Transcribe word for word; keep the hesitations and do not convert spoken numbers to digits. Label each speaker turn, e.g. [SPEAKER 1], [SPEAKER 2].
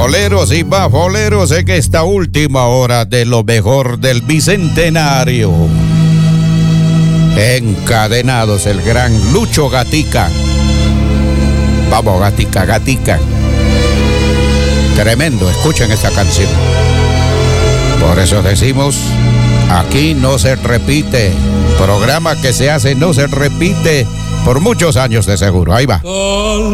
[SPEAKER 1] Boleros y bafoleros en esta última hora de lo mejor del Bicentenario. Encadenados el gran Lucho Gatica. Vamos, Gatica, Gatica. Tremendo, escuchen esta canción. Por eso decimos, aquí no se repite. Programa que se hace no se repite por muchos años de seguro. Ahí va.